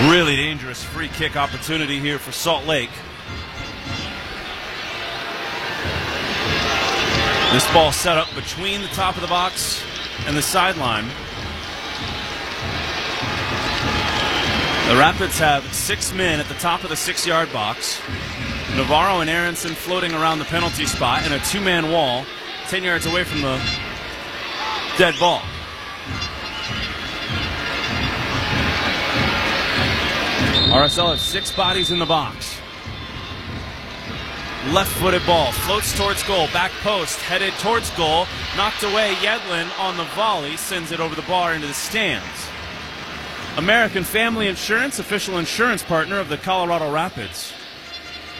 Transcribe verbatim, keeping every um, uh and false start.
Really dangerous free kick opportunity here for Salt Lake. This ball set up between the top of the box and the sideline. The Rapids have six men at the top of the six-yard box. Navarro and Aronson floating around the penalty spot in a two-man wall, ten yards away from the dead ball. R S L has six bodies in the box. Left-footed ball, floats towards goal, back post, headed towards goal, knocked away. Yedlin on the volley, sends it over the bar into the stands. American Family Insurance, official insurance partner of the Colorado Rapids.